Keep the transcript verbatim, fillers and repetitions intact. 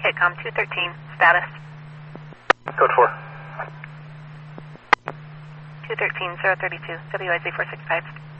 Hitcom two thirteen, status. Code four. two thirteen, zero thirty-two, W I Z four six five.